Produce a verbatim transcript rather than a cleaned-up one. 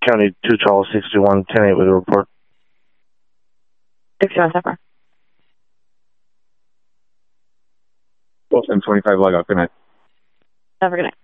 County two Charles sixty-one, ten eight with a report. sixty-one so far. Wilson twenty-five log out. Good night. Have a good night.